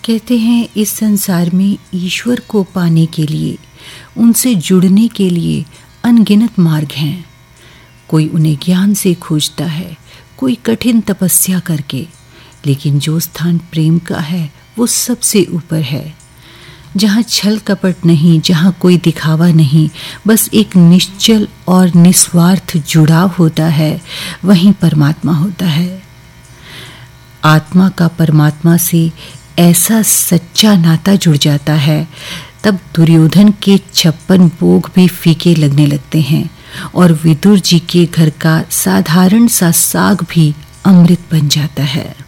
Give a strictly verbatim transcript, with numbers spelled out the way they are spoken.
कहते हैं इस संसार में ईश्वर को पाने के लिए, उनसे जुड़ने के लिए अनगिनत मार्ग हैं। कोई उन्हें ज्ञान से खोजता है, कोई कठिन तपस्या करके, लेकिन जो स्थान प्रेम का है वो सबसे ऊपर है। जहाँ छल कपट नहीं, जहाँ कोई दिखावा नहीं, बस एक निश्चल और निस्वार्थ जुड़ाव होता है, वहीं परमात्मा होता है। आत्मा का परमात्मा से ऐसा सच्चा नाता जुड़ जाता है, तब दुर्योधन के छप्पन भोग भी फीके लगने लगते हैं और विदुर जी के घर का साधारण सा साग भी अमृत बन जाता है।